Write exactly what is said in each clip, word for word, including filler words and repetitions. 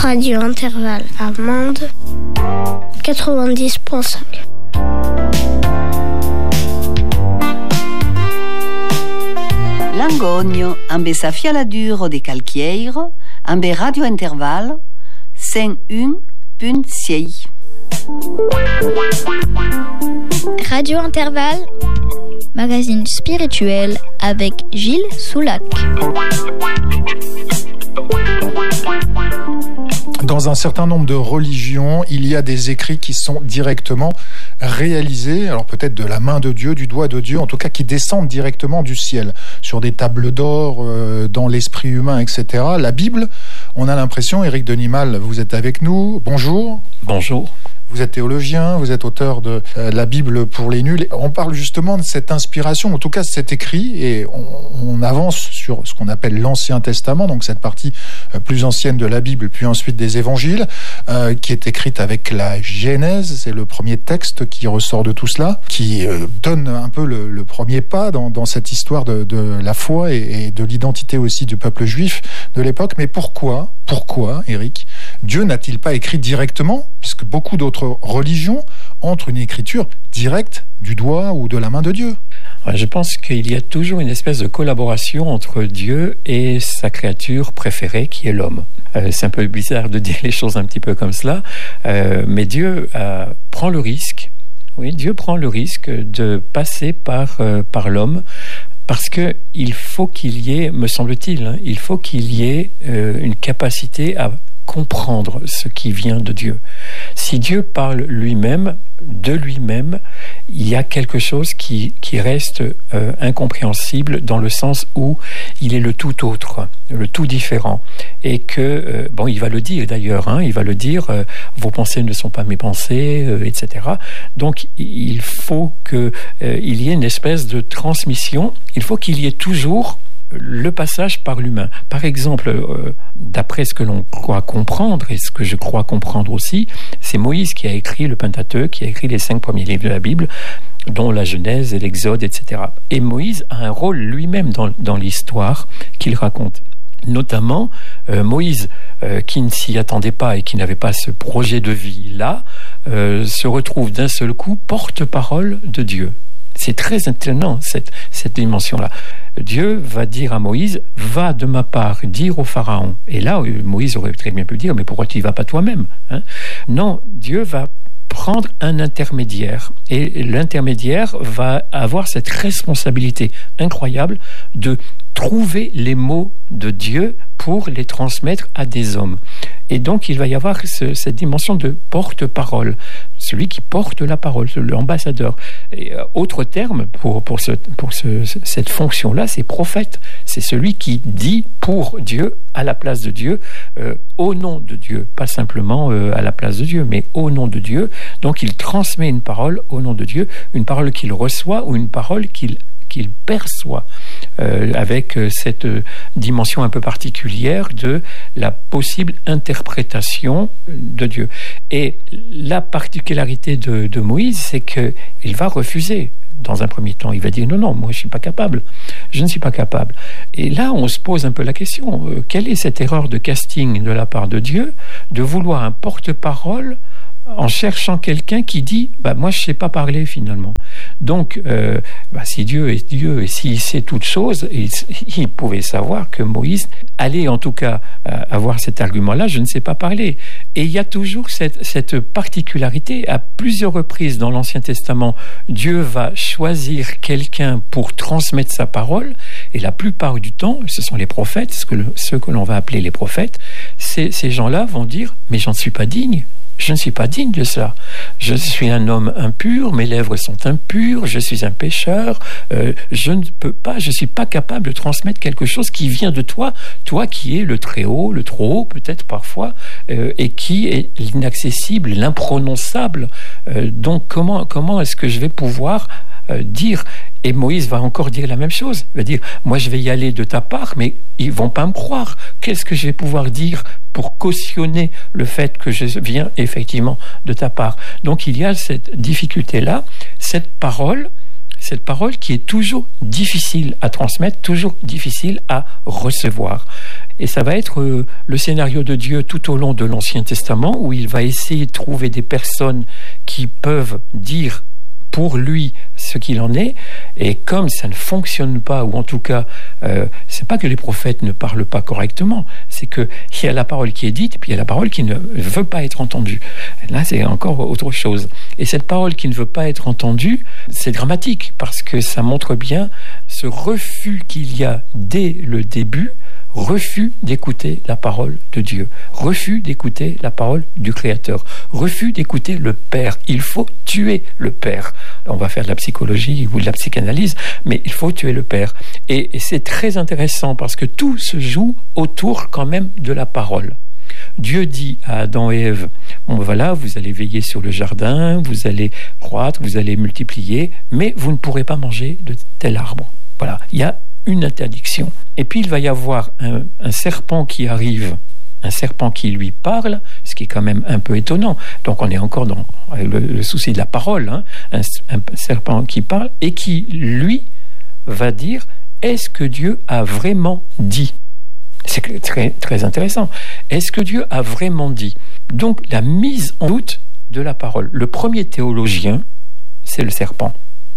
Radio Intervalle à Mende, quatre-vingt-dix virgule cinq. Langogno, ambe sa fialadur de calchieiro, ambe Radio Intervalle, cent un virgule six. Radio Intervalle, magazine spirituel avec Gilles Soulac. Dans un certain nombre de religions, il y a des écrits qui sont directement réalisés, alors peut-être de la main de Dieu, du doigt de Dieu, en tout cas qui descendent directement du ciel, sur des tables d'or, euh, dans l'esprit humain, et cetera. La Bible, on a l'impression, Éric Denimal, vous êtes avec nous, bonjour. Bonjour. Vous êtes théologien, vous êtes auteur de euh, la Bible pour les nuls. On parle justement de cette inspiration, en tout cas de cet écrit, et on, on avance sur ce qu'on appelle l'Ancien Testament, donc cette partie euh, plus ancienne de la Bible, puis ensuite des Évangiles, euh, qui est écrite avec la Genèse. C'est le premier texte qui ressort de tout cela, qui euh, donne un peu le, le premier pas dans, dans cette histoire de, de la foi et, et de l'identité aussi du peuple juif de l'époque. Mais pourquoi, pourquoi, Éric, Dieu n'a-t-il pas écrit directement, puisque beaucoup d'autres religions entrent une écriture directe du doigt ou de la main de Dieu? Je pense qu'il y a toujours une espèce de collaboration entre Dieu et sa créature préférée, qui est l'homme. Euh, c'est un peu bizarre de dire les choses un petit peu comme cela, euh, mais Dieu euh, prend le risque, oui, Dieu prend le risque de passer par, euh, par l'homme, parce qu'il faut qu'il y ait, me semble-t-il, hein, il faut qu'il y ait euh, une capacité à comprendre ce qui vient de Dieu. Si Dieu parle lui-même, de lui-même, il y a quelque chose qui, qui reste euh, incompréhensible, dans le sens où il est le tout autre, le tout différent. Et que, euh, bon, il va le dire d'ailleurs, hein, il va le dire, euh, vos pensées ne sont pas mes pensées, euh, et cetera. Donc, il faut qu'il euh, y ait une espèce de transmission, il faut qu'il y ait toujours le passage par l'humain. Par exemple, euh, d'après ce que l'on croit comprendre, et ce que je crois comprendre aussi, c'est Moïse qui a écrit le Pentateuque, qui a écrit les cinq premiers livres de la Bible, dont la Genèse et l'Exode, et cetera. Et Moïse a un rôle lui-même dans, dans l'histoire qu'il raconte. Notamment, euh, Moïse, euh, qui ne s'y attendait pas et qui n'avait pas ce projet de vie-là, euh, se retrouve d'un seul coup porte-parole de Dieu. C'est très étonnant, cette, cette dimension-là. Dieu va dire à Moïse, va de ma part dire au Pharaon. Et là, Moïse aurait très bien pu dire, mais pourquoi tu n'y vas pas toi-même, hein? Non, Dieu va prendre un intermédiaire. Et l'intermédiaire va avoir cette responsabilité incroyable de trouver les mots de Dieu pour les transmettre à des hommes. Et donc, il va y avoir ce, cette dimension de porte-parole, celui qui porte la parole, l'ambassadeur. Et, euh, autre terme pour, pour, ce, pour ce, cette fonction-là, c'est prophète. C'est celui qui dit pour Dieu, à la place de Dieu, euh, au nom de Dieu. Pas simplement euh, à la place de Dieu, mais au nom de Dieu. Donc, il transmet une parole au nom de Dieu, une parole qu'il reçoit ou une parole qu'il qu'il perçoit, euh, avec euh, cette euh, dimension un peu particulière de la possible interprétation de Dieu. Et la particularité de, de Moïse, c'est qu'il va refuser. Dans un premier temps, il va dire non, non, moi je ne suis pas capable, je ne suis pas capable. Et là, on se pose un peu la question, euh, quelle est cette erreur de casting de la part de Dieu, de vouloir un porte-parole en cherchant quelqu'un qui dit bah, « moi je ne sais pas parler finalement ». Donc, euh, bah, si Dieu est Dieu et s'il sait toutes choses, il, il pouvait savoir que Moïse allait en tout cas euh, avoir cet argument-là « je ne sais pas parler ». Et il y a toujours cette, cette particularité, à plusieurs reprises dans l'Ancien Testament, Dieu va choisir quelqu'un pour transmettre sa parole, et la plupart du temps, ce sont les prophètes, ce que, le, ceux que l'on va appeler les prophètes, ces, ces gens-là vont dire « mais j'en suis pas digne ». Je ne suis pas digne de ça. Je suis un homme impur, mes lèvres sont impures, je suis un pécheur, euh, je ne peux pas, je ne suis pas capable de transmettre quelque chose qui vient de toi, toi qui es le très haut, le trop haut peut-être parfois, euh, et qui est l'inaccessible, l'imprononçable. Euh, donc comment, comment est-ce que je vais pouvoir euh, dire? Et Moïse va encore dire la même chose. Il va dire, moi je vais y aller de ta part, mais ils ne vont pas me croire. Qu'est-ce que je vais pouvoir dire pour cautionner le fait que je viens effectivement de ta part? Donc il y a cette difficulté-là, cette parole, cette parole qui est toujours difficile à transmettre, toujours difficile à recevoir. Et ça va être euh, le scénario de Dieu tout au long de l'Ancien Testament, où il va essayer de trouver des personnes qui peuvent dire pour lui ce qu'il en est, et comme ça ne fonctionne pas, ou en tout cas, euh, c'est pas que les prophètes ne parlent pas correctement, c'est qu'il y a la parole qui est dite, et puis il y a la parole qui ne veut pas être entendue. Là, c'est encore autre chose. Et cette parole qui ne veut pas être entendue, c'est dramatique, parce que ça montre bien ce refus qu'il y a dès le début, refus d'écouter la parole de Dieu, refus d'écouter la parole du Créateur, refus d'écouter le Père. Il faut tuer le Père. On va faire de la psychologie ou de la psychanalyse, mais il faut tuer le Père. Et, et c'est très intéressant parce que tout se joue autour quand même de la parole. Dieu dit à Adam et Ève, bon voilà, vous allez veiller sur le jardin, vous allez croître, vous allez multiplier, mais vous ne pourrez pas manger de tel arbre. Voilà, il y a une interdiction. Et puis il va y avoir un, un serpent qui arrive, un serpent qui lui parle, ce qui est quand même un peu étonnant. Donc on est encore dans le, le souci de la parole, hein. un, un serpent qui parle et qui, lui, va dire, est-ce que Dieu a vraiment dit ? C'est très, très intéressant. Est-ce que Dieu a vraiment dit ? Donc la mise en doute de la parole. Le premier théologien, c'est le serpent,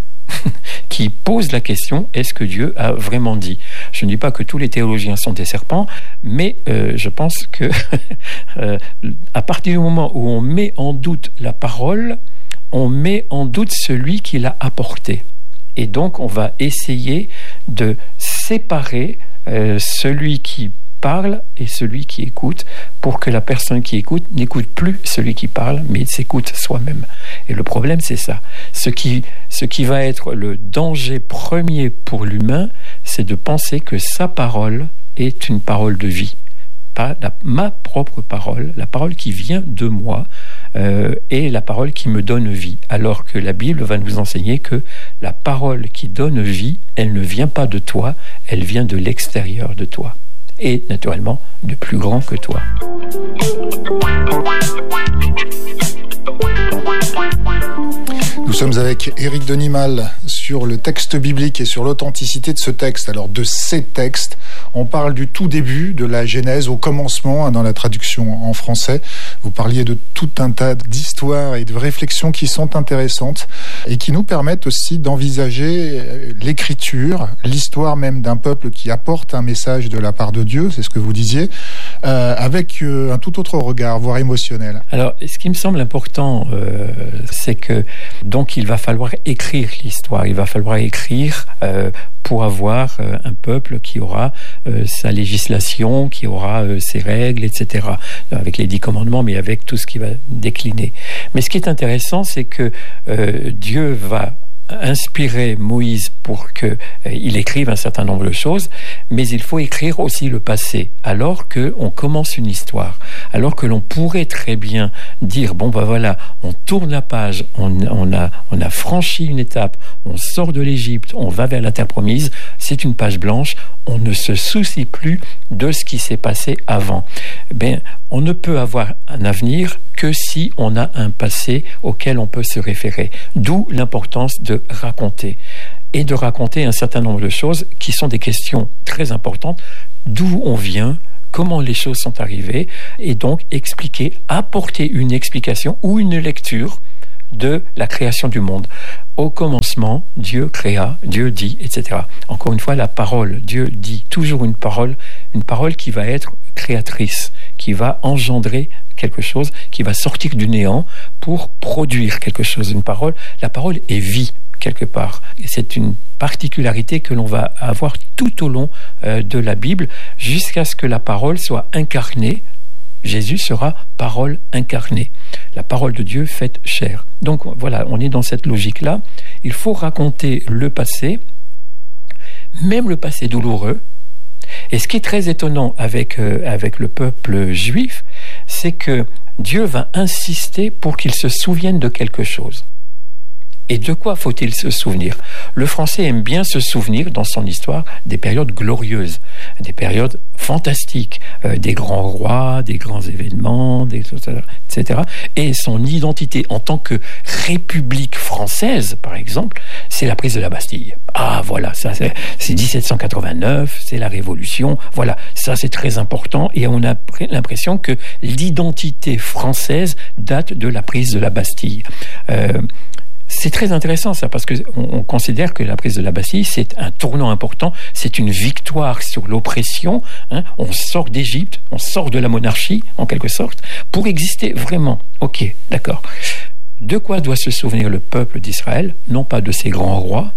qui pose la question, est-ce que Dieu a vraiment dit ? Je ne dis pas que tous les théologiens sont des serpents, mais euh, je pense que euh, à partir du moment où on met en doute la parole, on met en doute celui qui l'a apportée. Et donc on va essayer de séparer euh, celui qui parle et celui qui écoute, pour que la personne qui écoute n'écoute plus celui qui parle, mais s'écoute soi-même. Et le problème, c'est ça. Ce qui, ce qui va être le danger premier pour l'humain, c'est de penser que sa parole est une parole de vie. Pas la, ma propre parole, la parole qui vient de moi, euh, est la parole qui me donne vie. Alors que la Bible va nous enseigner que la parole qui donne vie, elle ne vient pas de toi, elle vient de l'extérieur de toi. Et naturellement de plus grand que toi. Nous sommes avec Éric Denimal sur le texte biblique et sur l'authenticité de ce texte. Alors de ces textes, on parle du tout début, de la Genèse au commencement, hein, dans la traduction en français. Vous parliez de tout un tas d'histoires et de réflexions qui sont intéressantes et qui nous permettent aussi d'envisager l'écriture, l'histoire même d'un peuple qui apporte un message de la part de Dieu, c'est ce que vous disiez, euh, avec euh, un tout autre regard, voire émotionnel. Alors, ce qui me semble important, euh, c'est que donc il va falloir écrire l'histoire, il va falloir écrire euh, pour avoir euh, un peuple qui aura euh, sa législation, qui aura euh, ses règles, et cetera. Avec les dix commandements, mais avec tout ce qui va décliner. Mais ce qui est intéressant, c'est que euh, Dieu va inspirer Moïse pour qu'il euh, écrive un certain nombre de choses, mais il faut écrire aussi le passé, alors qu'on commence une histoire, alors que l'on pourrait très bien dire, bon ben voilà, on tourne la page, on, on, a, on a franchi une étape, on sort de l'Égypte, on va vers la terre promise, c'est une page blanche, on ne se soucie plus de ce qui s'est passé avant. Ben, on ne peut avoir un avenir que si on a un passé auquel on peut se référer. D'où l'importance de raconter. Et de raconter un certain nombre de choses qui sont des questions très importantes. D'où on vient, comment les choses sont arrivées, et donc expliquer, apporter une explication ou une lecture de la création du monde. Au commencement, Dieu créa, Dieu dit, et cetera. Encore une fois, la parole, Dieu dit, toujours une parole, une parole qui va être créatrice, qui va engendrer quelque chose, qui va sortir du néant pour produire quelque chose. Une parole, la parole est vie, quelque part. Et c'est une particularité que l'on va avoir tout au long euh, de la Bible, jusqu'à ce que la parole soit incarnée. Jésus sera parole incarnée, la parole de Dieu faite chair. Donc voilà, on est dans cette logique-là. Il faut raconter le passé, même le passé douloureux. Et ce qui est très étonnant avec, euh, avec le peuple juif, c'est que Dieu va insister pour qu'il se souvienne de quelque chose. Et de quoi faut-il se souvenir? Le Français aime bien se souvenir dans son histoire des périodes glorieuses, des périodes fantastiques, euh, des grands rois, des grands événements, des, et cetera. Et son identité en tant que République française, par exemple, c'est la prise de la Bastille. Ah voilà, ça c'est, c'est dix-sept cent quatre-vingt-neuf, c'est la Révolution. Voilà, ça c'est très important et on a l'impression que l'identité française date de la prise de la Bastille. Euh, C'est très intéressant ça, parce qu'on on considère que la prise de la Bastille, c'est un tournant important, c'est une victoire sur l'oppression. Hein. On sort d'Égypte, on sort de la monarchie, en quelque sorte, pour exister vraiment. Ok, d'accord. De quoi doit se souvenir le peuple d'Israël? Non pas de ses grands rois,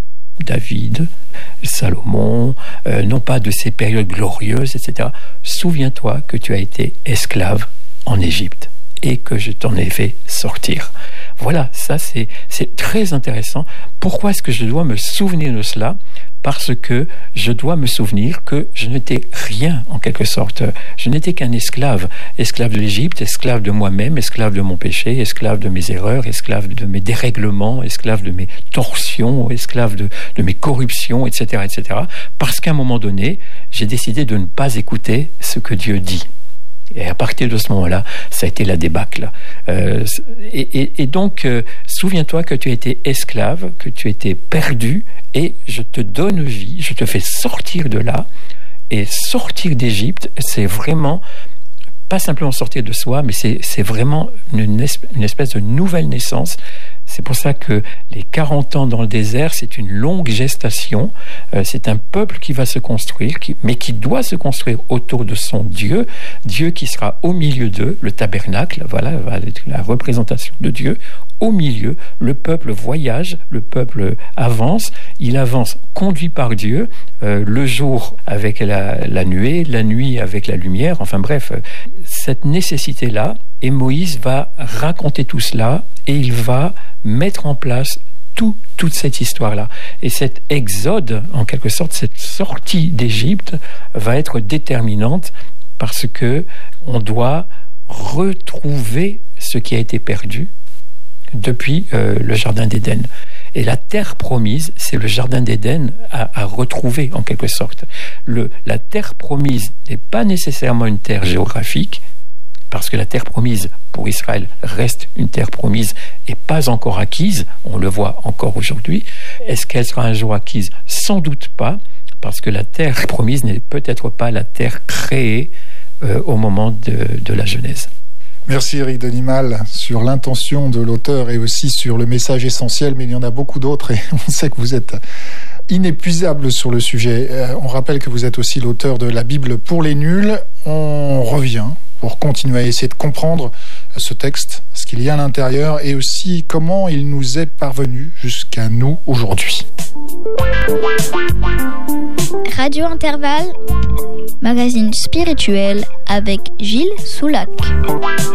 David, Salomon, euh, non pas de ses périodes glorieuses, et cetera. Souviens-toi que tu as été esclave en Égypte et que je t'en ai fait sortir. Voilà, ça c'est, c'est très intéressant. Pourquoi est-ce que je dois me souvenir de cela? Parce que je dois me souvenir que je n'étais rien, en quelque sorte. Je n'étais qu'un esclave. Esclave de l'Égypte, esclave de moi-même, esclave de mon péché, esclave de mes erreurs, esclave de mes dérèglements, esclave de mes torsions, esclave de, de mes corruptions, et cetera, et cetera. Parce qu'à un moment donné, j'ai décidé de ne pas écouter ce que Dieu dit. Et à partir de ce moment-là, ça a été la débâcle. Euh, et, et, et donc, euh, souviens-toi que tu as été esclave, que tu étais perdu, et je te donne vie, je te fais sortir de là. Et sortir d'Égypte, c'est vraiment, pas simplement sortir de soi, mais c'est, c'est vraiment une, une espèce de nouvelle naissance. C'est pour ça que les quarante ans dans le désert, c'est une longue gestation. Euh, c'est un peuple qui va se construire, qui, mais qui doit se construire autour de son Dieu. Dieu qui sera au milieu d'eux, le tabernacle, voilà, la représentation de Dieu. Au milieu, le peuple voyage, le peuple avance. Il avance conduit par Dieu, euh, le jour avec la, la nuée, la nuit avec la lumière. Enfin bref, cette nécessité-là, et Moïse va raconter tout cela et il va mettre en place tout, toute cette histoire-là. Et cet exode, en quelque sorte, cette sortie d'Égypte va être déterminante parce que on doit retrouver ce qui a été perdu depuis euh, le Jardin d'Éden. Et la terre promise, c'est le Jardin d'Éden à, à retrouver, en quelque sorte. Le, la terre promise n'est pas nécessairement une terre géographique, parce que la terre promise pour Israël reste une terre promise et pas encore acquise, on le voit encore aujourd'hui. Est-ce qu'elle sera un jour acquise? Sans doute pas, parce que la terre promise n'est peut-être pas la terre créée euh, au moment de, de la Genèse. Merci Éric Denimal sur l'intention de l'auteur et aussi sur le message essentiel, mais il y en a beaucoup d'autres et on sait que vous êtes inépuisable sur le sujet. Euh, on rappelle que vous êtes aussi l'auteur de la Bible pour les nuls. On revient pour continuer à essayer de comprendre ce texte, ce qu'il y a à l'intérieur et aussi comment il nous est parvenu jusqu'à nous aujourd'hui. Radio Intervalle, magazine spirituel avec Gilles Soulac.